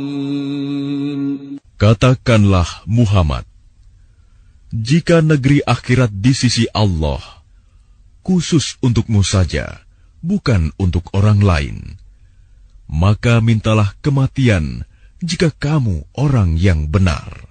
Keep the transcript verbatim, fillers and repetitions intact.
Katakanlah Muhammad, jika negeri akhirat di sisi Allah khusus untukmu saja, bukan untuk orang lain, maka mintalah kematian jika kamu orang yang benar.